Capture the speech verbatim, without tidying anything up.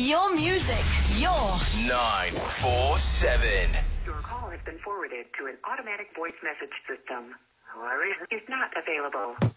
Your music, your nine four seven. Your call has been forwarded to an automatic voice message system. However, is not available.